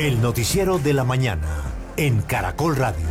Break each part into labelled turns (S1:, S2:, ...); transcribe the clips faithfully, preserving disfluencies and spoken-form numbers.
S1: El noticiero de la mañana en Caracol Radio.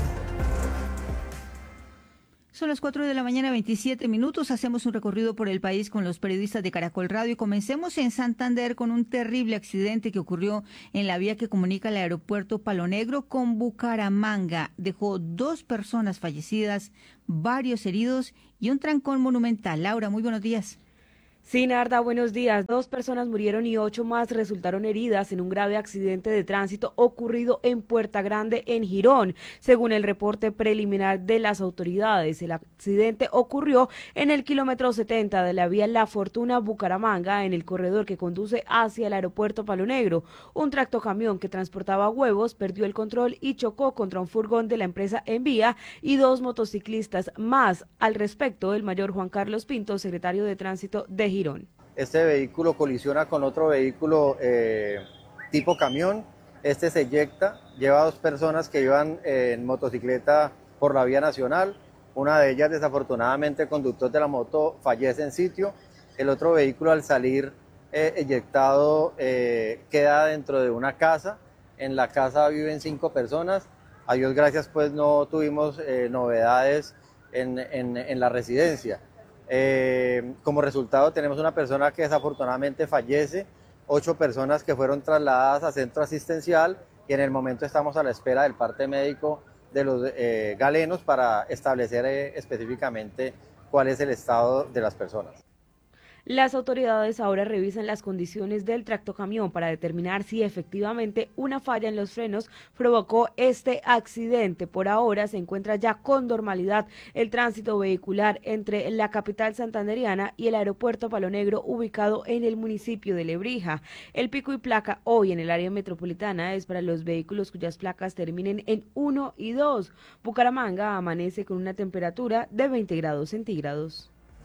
S2: Son las cuatro de la mañana, veintisiete minutos. Hacemos un recorrido por el país con los periodistas de Caracol Radio y comencemos en Santander con un terrible accidente que ocurrió en la vía que comunica el aeropuerto Palo Negro con Bucaramanga. Dejó dos personas fallecidas, varios heridos y un trancón monumental. Laura, muy buenos días.
S3: Sí, Narda, buenos días. Dos personas murieron y ocho más resultaron heridas en un grave accidente de tránsito ocurrido en Puerta Grande, en Girón. Según el reporte preliminar de las autoridades, el accidente ocurrió en el kilómetro setenta de la vía La Fortuna Bucaramanga, en el corredor que conduce hacia el aeropuerto Palo Negro. Un tractocamión que transportaba huevos perdió el control y chocó contra un furgón de la empresa Envía y dos motociclistas más. Al respecto, el mayor Juan Carlos Pinto, secretario de Tránsito de Girón.
S4: Este vehículo colisiona con otro vehículo eh, tipo camión. Este se eyecta, lleva a dos personas que iban eh, en motocicleta por la vía nacional. Una de ellas, desafortunadamente, el conductor de la moto fallece en sitio. El otro vehículo, al salir eh, eyectado, eh, queda dentro de una casa. En la casa viven cinco personas. A Dios gracias, pues no tuvimos eh, novedades en, en, en la residencia. Eh, como resultado tenemos una persona que desafortunadamente fallece, ocho personas que fueron trasladadas a centro asistencial y en el momento estamos a la espera del parte médico de los eh, galenos para establecer eh, específicamente cuál es el estado de las personas.
S3: Las autoridades ahora revisan las condiciones del tractocamión para determinar si efectivamente una falla en los frenos provocó este accidente. Por ahora se encuentra ya con normalidad el tránsito vehicular entre la capital santandereana y el aeropuerto Palo Negro, ubicado en el municipio de Lebrija. El pico y placa hoy en el área metropolitana es para los vehículos cuyas placas terminen en uno y dos. Bucaramanga amanece con una temperatura de veinte grados centígrados.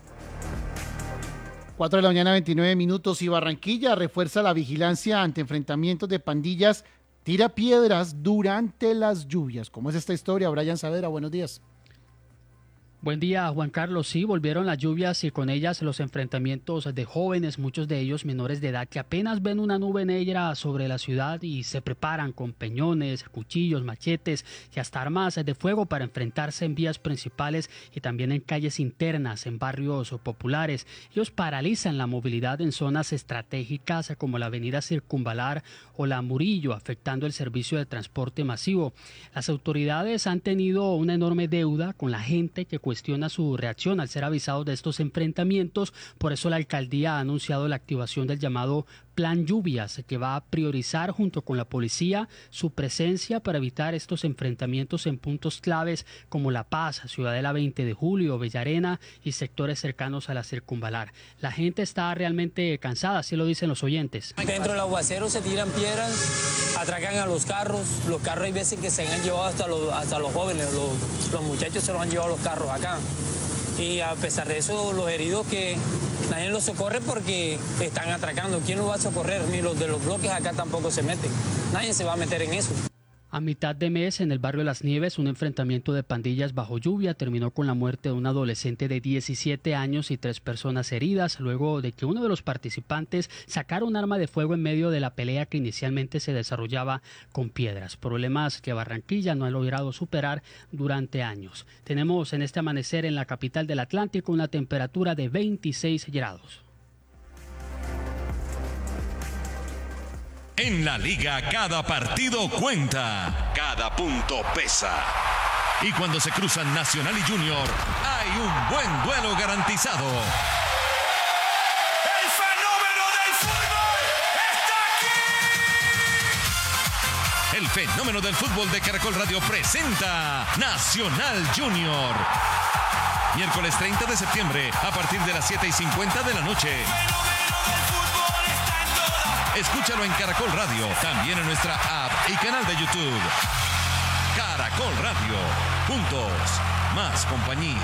S5: cuatro de la mañana, veintinueve minutos, y Barranquilla refuerza la vigilancia ante enfrentamientos de pandillas, tira piedras durante las lluvias. ¿Cómo es esta historia? Brian Saavedra, buenos días.
S6: Buen día, Juan Carlos. Sí, volvieron las lluvias y con ellas los enfrentamientos de jóvenes, muchos de ellos menores de edad, que apenas ven una nube negra sobre la ciudad y se preparan con peñones, cuchillos, machetes y hasta armas de fuego para enfrentarse en vías principales y también en calles internas, en barrios populares. Ellos paralizan la movilidad en zonas estratégicas como la avenida Circunvalar o la Murillo, afectando el servicio de transporte masivo. Las autoridades han tenido una enorme deuda con la gente que cuestiona su reacción al ser avisados de estos enfrentamientos. Por eso la alcaldía ha anunciado la activación del llamado Plan Lluvias, que va a priorizar junto con la policía su presencia para evitar estos enfrentamientos en puntos claves como La Paz, Ciudadela veinte de julio, Bellarena y sectores cercanos a la Circunvalar. La gente está realmente cansada, así lo dicen los oyentes.
S7: Dentro del aguacero se tiran piedras, atracan a los carros. Los carros hay veces que se han llevado hasta los, hasta los jóvenes, los, los muchachos se los han llevado los carros acá. Y a pesar de eso, los heridos que nadie los socorre porque están atracando. ¿Quién los va a socorrer? Ni los de los bloques acá tampoco se meten. Nadie se va a meter en eso.
S6: A mitad de mes, en el barrio Las Nieves, un enfrentamiento de pandillas bajo lluvia terminó con la muerte de un adolescente de diecisiete años y tres personas heridas, luego de que uno de los participantes sacara un arma de fuego en medio de la pelea que inicialmente se desarrollaba con piedras. Problemas que Barranquilla no ha logrado superar durante años. Tenemos en este amanecer en la capital del Atlántico una temperatura de veintiséis grados.
S8: En la liga cada partido cuenta, cada punto pesa. Y cuando se cruzan Nacional y Junior, hay un buen duelo garantizado.
S9: ¡El fenómeno del fútbol está aquí!
S8: El fenómeno del fútbol de Caracol Radio presenta Nacional Junior. Miércoles treinta de septiembre, a partir de las siete y cincuenta de la noche. Escúchalo en Caracol Radio, también en nuestra app y canal de YouTube. Caracol Radio, juntos, más compañía.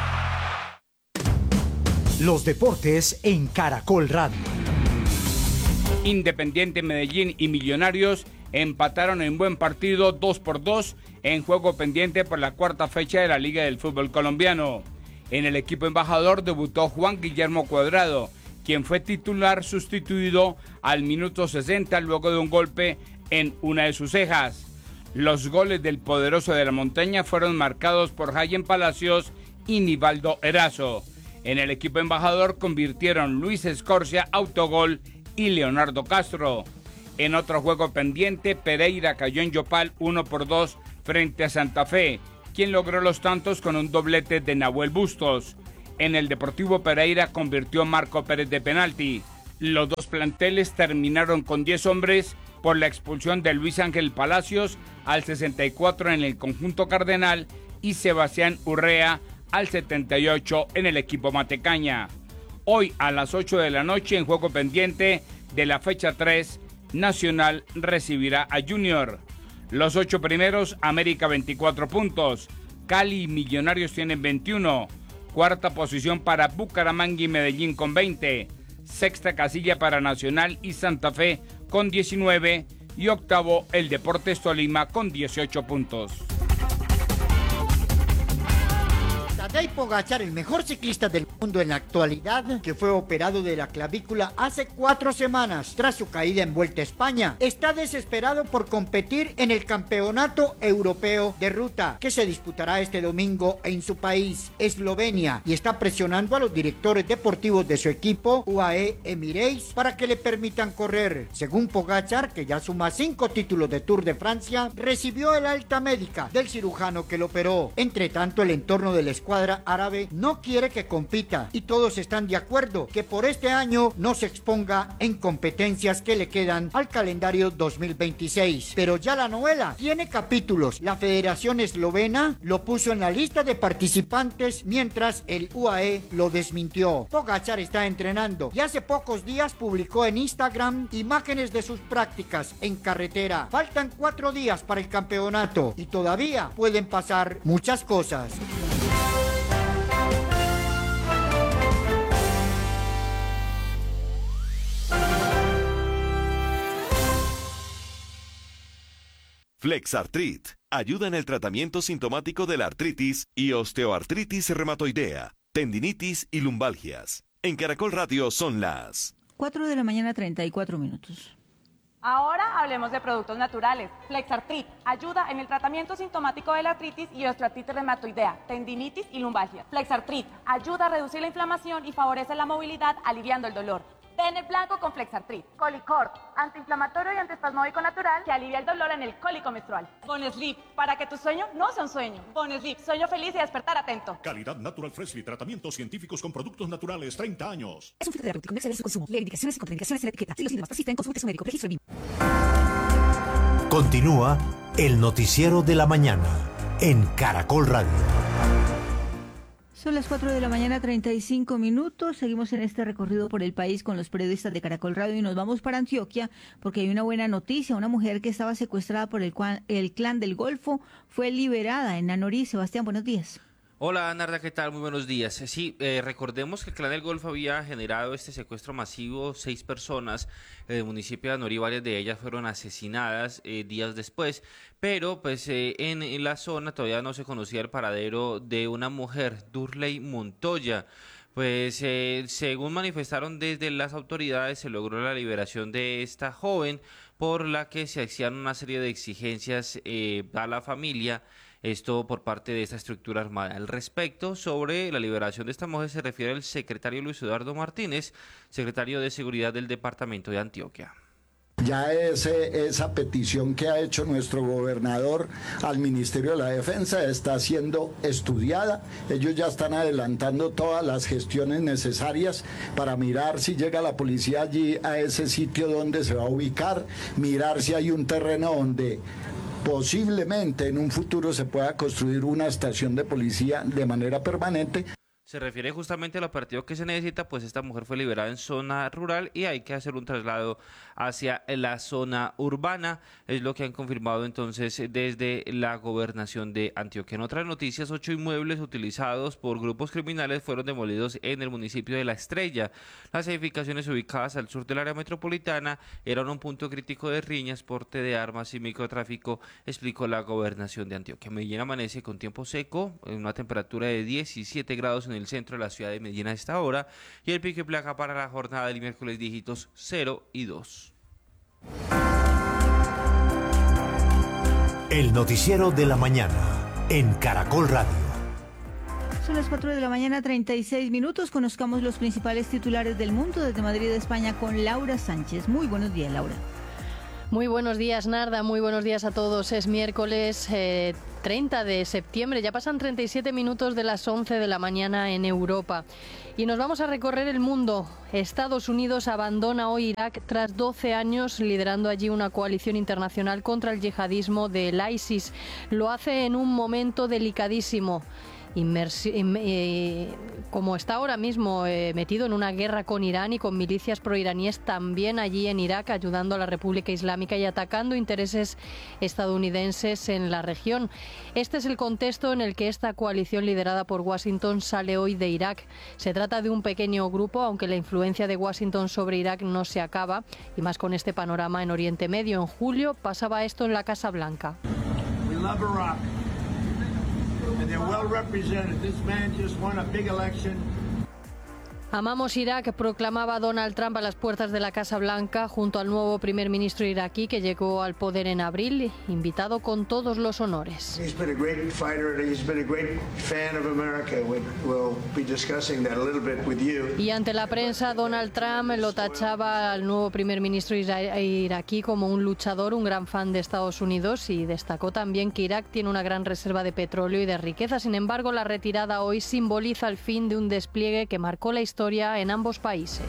S1: Los deportes en Caracol Radio.
S10: Independiente Medellín y Millonarios empataron en buen partido dos por dos en juego pendiente por la cuarta fecha de la Liga del Fútbol Colombiano. En el equipo embajador debutó Juan Guillermo Cuadrado, quien fue titular sustituido al minuto sesenta luego de un golpe en una de sus cejas. Los goles del poderoso de la montaña fueron marcados por Jayen Palacios y Nivaldo Erazo. En el equipo embajador convirtieron Luis Escorcia, autogol, y Leonardo Castro. En otro juego pendiente, Pereira cayó en Yopal uno por dos frente a Santa Fe, quien logró los tantos con un doblete de Nahuel Bustos. En el Deportivo Pereira convirtió Marco Pérez de penalti. Los dos planteles terminaron con diez hombres por la expulsión de Luis Ángel Palacios al sesenta y cuatro en el conjunto cardenal y Sebastián Urrea al setenta y ocho en el equipo Matecaña. Hoy a las ocho de la noche, en juego pendiente de la fecha tres, Nacional recibirá a Junior. Los ocho primeros, América veinticuatro puntos, Cali y Millonarios tienen veintiuno, cuarta posición para Bucaramanga y Medellín con veinte, sexta casilla para Nacional y Santa Fe con diecinueve y octavo el Deportes Tolima con dieciocho puntos.
S11: Tadej Pogačar, el mejor ciclista del mundo en la actualidad, que fue operado de la clavícula hace cuatro semanas tras su caída en Vuelta a España, está desesperado por competir en el Campeonato Europeo de Ruta, que se disputará este domingo en su país, Eslovenia, y está presionando a los directores deportivos de su equipo, U A E Emirates, para que le permitan correr. Según Pogačar, que ya suma cinco títulos de Tour de Francia, recibió el alta médica del cirujano que lo operó. Entre tanto, el entorno del escuadra árabe no quiere que compita y todos están de acuerdo que por este año no se exponga en competencias que le quedan al calendario dos mil veintiséis. Pero ya la novela tiene capítulos. La Federación Eslovena lo puso en la lista de participantes mientras el U A E lo desmintió. Pogačar está entrenando y hace pocos días publicó en Instagram imágenes de sus prácticas en carretera. Faltan cuatro días para el campeonato y todavía pueden pasar muchas cosas.
S8: Flexartrit ayuda en el tratamiento sintomático de la artritis y osteoartritis reumatoidea, tendinitis y lumbalgias. En Caracol Radio son las
S2: cuatro de la mañana, treinta y cuatro minutos.
S12: Ahora hablemos de productos naturales. Flexartrit ayuda en el tratamiento sintomático de la artritis y osteoartritis reumatoidea, tendinitis y lumbalgia. Flexartrit ayuda a reducir la inflamación y favorece la movilidad, aliviando el dolor. Ven el blanco con Flexartrit. Colicort, antiinflamatorio y antiespasmódico natural que alivia el dolor en el cólico menstrual. Bonesleep, para que tu sueño no sea un sueño. Bonesleep, sueño feliz y despertar atento.
S13: Calidad Natural Freshly, tratamientos científicos con productos naturales, treinta años.
S14: Es un filtro terapéutico, no exceder su consumo. Lee indicaciones y contraindicaciones en la etiqueta. Si los síntomas persisten, consulte a su médico. Registro B I M.
S1: Continúa el noticiero de la mañana en Caracol Radio.
S2: Son las cuatro de la mañana, treinta y cinco minutos. Seguimos en este recorrido por el país con los periodistas de Caracol Radio y nos vamos para Antioquia porque hay una buena noticia. Una mujer que estaba secuestrada por el, el Clan del Golfo fue liberada en Nanorí. Sebastián, buenos días.
S15: Hola, Narda, ¿qué tal? Muy buenos días. Sí, eh, recordemos que el Clan del Golfo había generado este secuestro masivo, seis personas en el municipio de Anorí, varias de ellas fueron asesinadas eh, días después, pero pues eh, en, en la zona todavía no se conocía el paradero de una mujer, Durley Montoya. Pues eh, según manifestaron desde las autoridades, se logró la liberación de esta joven, por la que se hacían una serie de exigencias eh, a la familia. Esto por parte de esta estructura armada. Al respecto, sobre la liberación de esta mujer se refiere el secretario Luis Eduardo Martínez, secretario de Seguridad del Departamento de Antioquia.
S16: Ya ese, esa petición que ha hecho nuestro gobernador al Ministerio de la Defensa está siendo estudiada. Ellos ya están adelantando todas las gestiones necesarias para mirar si llega la policía allí a ese sitio donde se va a ubicar, mirar si hay un terreno donde posiblemente en un futuro se pueda construir una estación de policía de manera permanente.
S15: Se refiere justamente al operativo que se necesita, pues esta mujer fue liberada en zona rural y hay que hacer un traslado hacia la zona urbana, es lo que han confirmado entonces desde la gobernación de Antioquia. En otras noticias, ocho inmuebles utilizados por grupos criminales fueron demolidos en el municipio de La Estrella. Las edificaciones ubicadas al sur del área metropolitana eran un punto crítico de riñas, porte de armas y microtráfico, explicó la gobernación de Antioquia. Medellín amanece con tiempo seco, en una temperatura de diecisiete grados en el centro de la ciudad de Medellín a esta hora, y el pico y placa para la jornada del miércoles dígitos cero y dos.
S1: El noticiero de la mañana en Caracol Radio.
S2: Son las cuatro de la mañana, treinta y seis minutos. Conozcamos los principales titulares del mundo desde Madrid, España, con Laura Sánchez. Muy buenos días, Laura.
S17: Muy buenos días, Narda. Muy buenos días a todos. Es miércoles eh, treinta de septiembre. Ya pasan treinta y siete minutos de las once de la mañana en Europa. Y nos vamos a recorrer el mundo. Estados Unidos abandona hoy Irak tras doce años liderando allí una coalición internacional contra el yihadismo del ISIS. Lo hace en un momento delicadísimo. Inmersi eh, como está ahora mismo eh, metido en una guerra con Irán y con milicias proiraníes también allí en Irak, ayudando a la República Islámica y atacando intereses estadounidenses en la región. Este es el contexto en el que esta coalición liderada por Washington sale hoy de Irak. Se trata de un pequeño grupo, aunque la influencia de Washington sobre Irak no se acaba, y más con este panorama en Oriente Medio. En julio pasaba esto en la Casa Blanca.
S18: We love Iraq. And they're well represented. This man just won a big election.
S17: Amamos Irak, proclamaba Donald Trump a las puertas de la Casa Blanca junto al nuevo primer ministro iraquí que llegó al poder en abril, invitado con todos los honores.
S18: He's been a great fighter and he's been a great fan of America. We'll be discussing that a little bit with you.
S17: Y ante la prensa, Donald Trump lo tachaba al nuevo primer ministro ira iraquí como un luchador, un gran fan de Estados Unidos, y destacó también que Irak tiene una gran reserva de petróleo y de riqueza. Sin embargo, la retirada hoy simboliza el fin de un despliegue que marcó la historia en ambos países.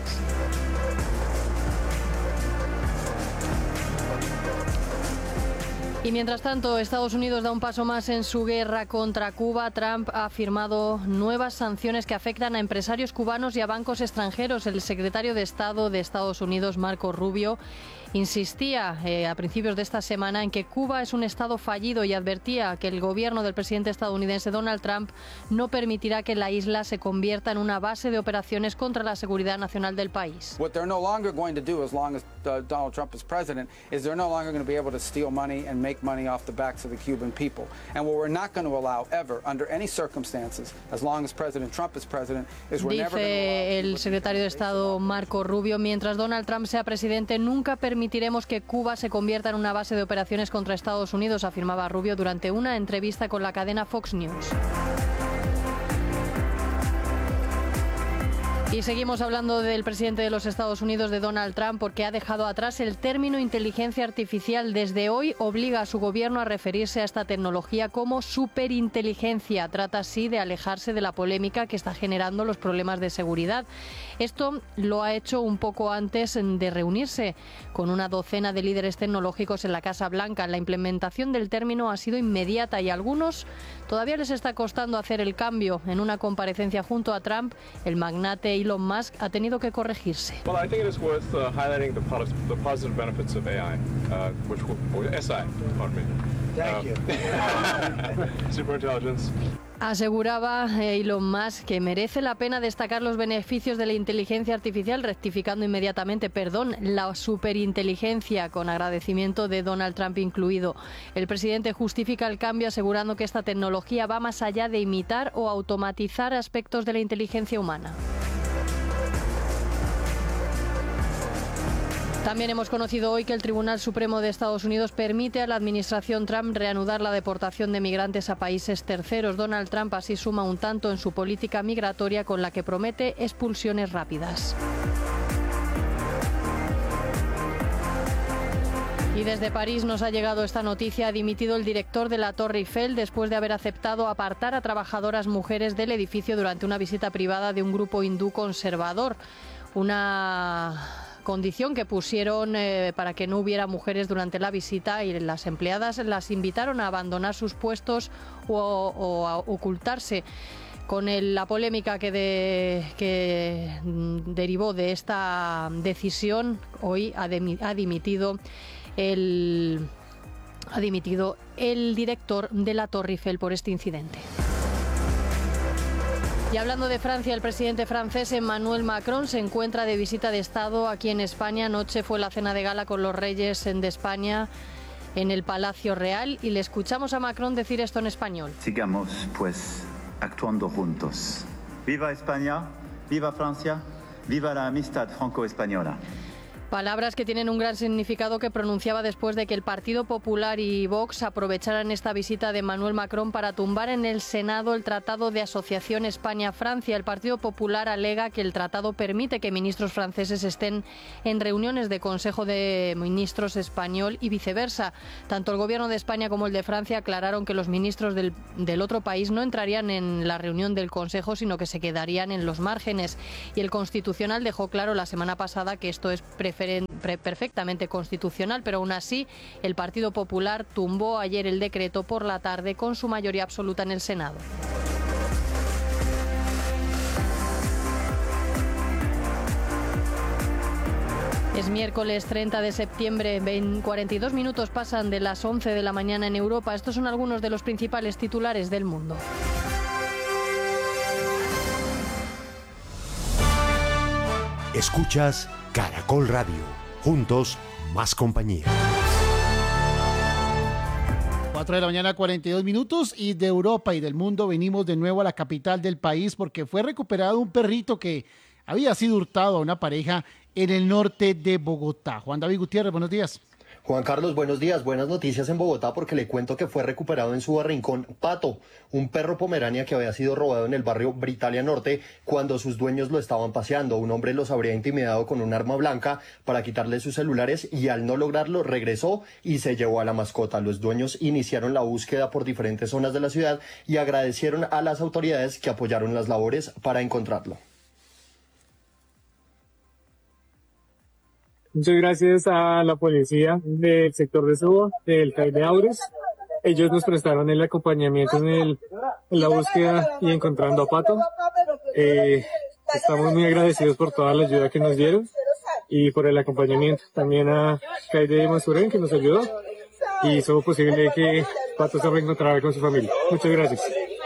S17: Y mientras tanto, Estados Unidos da un paso más en su guerra contra Cuba. Trump ha firmado nuevas sanciones que afectan a empresarios cubanos y a bancos extranjeros. El secretario de Estado de Estados Unidos, Marco Rubio, insistía eh, a principios de esta semana en que Cuba es un estado fallido y advertía que el gobierno del presidente estadounidense Donald Trump no permitirá que la isla se convierta en una base de operaciones contra la seguridad nacional del país.
S19: What they're no longer going to do as long as uh, Donald Trump is president is they're no longer going to be able to steal money and make money off the backs of the Cuban people. And what we're not going to allow ever under any circumstances as long as President Trump is president is we're never going to allow.
S17: Dice el secretario de Estado Marco Rubio, mientras Donald Trump sea presidente nunca permitirá permitiremos que Cuba se convierta en una base de operaciones contra Estados Unidos, afirmaba Rubio durante una entrevista con la cadena Fox News. Y seguimos hablando del presidente de los Estados Unidos, de Donald Trump, porque ha dejado atrás el término inteligencia artificial. Desde hoy obliga a su gobierno a referirse a esta tecnología como superinteligencia. Trata así de alejarse de la polémica que está generando los problemas de seguridad. Esto lo ha hecho un poco antes de reunirse con una docena de líderes tecnológicos en la Casa Blanca. La implementación del término ha sido inmediata y a algunos todavía les está costando hacer el cambio. En una comparecencia junto a Trump, el magnate Elon Musk ha tenido que corregirse.
S20: Well, I think it is worth uh, highlighting the, the positive benefits of A I, uh, which will, S I, pardon me.
S18: Thank you.
S20: Superintelligence.
S17: Aseguraba Elon Musk que merece la pena destacar los beneficios de la inteligencia artificial, rectificando inmediatamente, perdón, la superinteligencia, con agradecimiento de Donald Trump incluido. El presidente justifica el cambio asegurando que esta tecnología va más allá de imitar o automatizar aspectos de la inteligencia humana. También hemos conocido hoy que el Tribunal Supremo de Estados Unidos permite a la administración Trump reanudar la deportación de migrantes a países terceros. Donald Trump así suma un tanto en su política migratoria con la que promete expulsiones rápidas. Y desde París nos ha llegado esta noticia. Ha dimitido el director de la Torre Eiffel después de haber aceptado apartar a trabajadoras mujeres del edificio durante una visita privada de un grupo hindú conservador. Una condición que pusieron eh, para que no hubiera mujeres durante la visita, y las empleadas las invitaron a abandonar sus puestos o, o a ocultarse. Con el, la polémica que, de, que derivó de esta decisión, hoy ha, de, ha dimitido el ha dimitido el director de la Torre Eiffel por este incidente. Y hablando de Francia, el presidente francés Emmanuel Macron se encuentra de visita de Estado aquí en España. Anoche fue la cena de gala con los reyes de España en el Palacio Real y le escuchamos a Macron decir esto en español.
S21: Sigamos, pues, actuando juntos Viva España, viva Francia, viva la amistad franco-española.
S17: Palabras que tienen un gran significado que pronunciaba después de que el Partido Popular y Vox aprovecharan esta visita de Emmanuel Macron para tumbar en el Senado el Tratado de Asociación España-Francia. El Partido Popular alega que el tratado permite que ministros franceses estén en reuniones de Consejo de Ministros español y viceversa. Tanto el Gobierno de España como el de Francia aclararon que los ministros del, del otro país no entrarían en la reunión del Consejo, sino que se quedarían en los márgenes. Y el Constitucional dejó claro la semana pasada que esto es preferente perfectamente constitucional, pero aún así el Partido Popular tumbó ayer el decreto por la tarde con su mayoría absoluta en el Senado. Es miércoles treinta de septiembre, cuarenta y dos minutos pasan de las once de la mañana en Europa. Estos son algunos de los principales titulares del mundo.
S1: Escuchas Caracol Radio. Juntos, más compañía.
S5: cuatro de la mañana, cuarenta y dos minutos, y de Europa y del mundo venimos de nuevo a la capital del país porque fue recuperado un perrito que había sido hurtado a una pareja en el norte de Bogotá. Juan David Gutiérrez, buenos días.
S22: Juan Carlos, buenos días. Buenas noticias en Bogotá porque le cuento que fue recuperado en su barrincón Pato, un perro pomerania que había sido robado en el barrio Britalia Norte cuando sus dueños lo estaban paseando. Un hombre los habría intimidado con un arma blanca para quitarle sus celulares y al no lograrlo regresó y se llevó a la mascota. Los dueños iniciaron la búsqueda por diferentes zonas de la ciudad y agradecieron a las autoridades que apoyaron las labores para encontrarlo.
S23: Muchas gracias a la policía del sector de Suba, del C A I de Aures. Ellos nos prestaron el acompañamiento en, el, en la búsqueda y encontrando a Pato. Eh, estamos muy agradecidos por toda la ayuda que nos dieron y por el acompañamiento. También a C A I de Masurén que nos ayudó y hizo posible que Pato se reencontrara con su familia. Muchas gracias.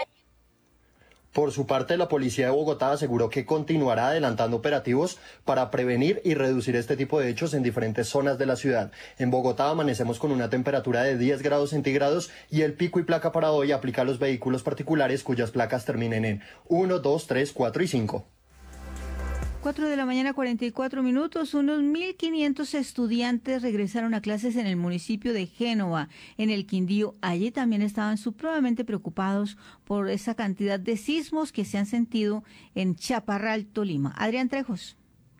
S22: Por su parte, la policía de Bogotá aseguró que continuará adelantando operativos para prevenir y reducir este tipo de hechos en diferentes zonas de la ciudad. En Bogotá amanecemos con una temperatura de diez grados centígrados y el pico y placa para hoy aplica a los vehículos particulares cuyas placas terminen en uno, dos, tres, cuatro y cinco.
S2: cuatro de la mañana, cuarenta y cuatro minutos. Unos mil quinientos estudiantes regresaron a clases en el municipio de Génova, en el Quindío. Allí también estaban supremamente preocupados por esa cantidad de sismos que se han sentido en Chaparral, Tolima. Adrián Trejos.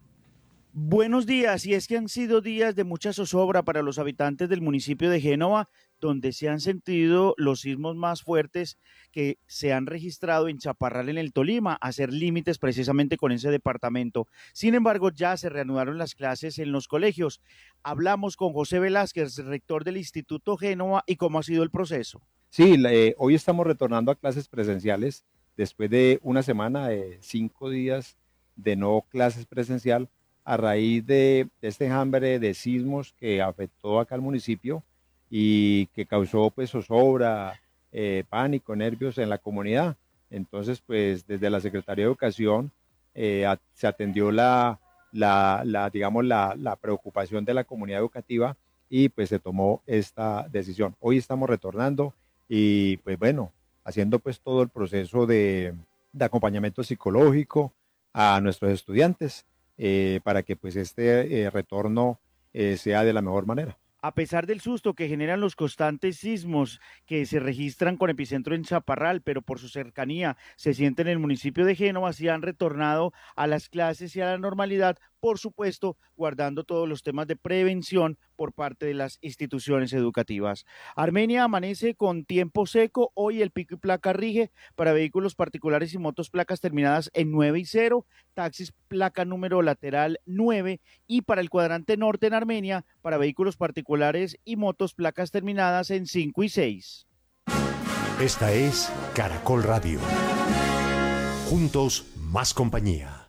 S24: Buenos días, y es que han sido días de mucha zozobra para los habitantes del municipio de Génova, donde se han sentido los sismos más fuertes que se han registrado en Chaparral, en el Tolima, a hacer límites precisamente con ese departamento. Sin embargo, ya se reanudaron las clases en los colegios. Hablamos con José Velázquez, rector del Instituto Génova, y cómo ha sido el proceso.
S25: Sí, eh, hoy estamos retornando a clases presenciales después de una semana, de cinco días de no clases presencial, a raíz de este enjambre de sismos que afectó acá al municipio y que causó pues zozobra, eh, pánico, nervios en la comunidad. Entonces, pues desde la Secretaría de Educación eh, a, se atendió la, la, la digamos, la, la preocupación de la comunidad educativa y pues se tomó esta decisión. Hoy estamos retornando y pues bueno, haciendo pues todo el proceso de, de acompañamiento psicológico a nuestros estudiantes. Eh, para que pues este eh, retorno eh, sea de la mejor manera.
S24: A pesar del susto que generan los constantes sismos que se registran con epicentro en Chaparral, pero por su cercanía se siente en el municipio de Génova, sí han retornado a las clases y a la normalidad, por supuesto, guardando todos los temas de prevención por parte de las instituciones educativas. Armenia amanece con tiempo seco, hoy el pico y placa rige para vehículos particulares y motos placas terminadas en nueve y cero, taxis placa número lateral nueve y para el cuadrante norte en Armenia, para vehículos particulares y motos placas terminadas en cinco y seis.
S1: Esta es Caracol Radio. Juntos, más compañía.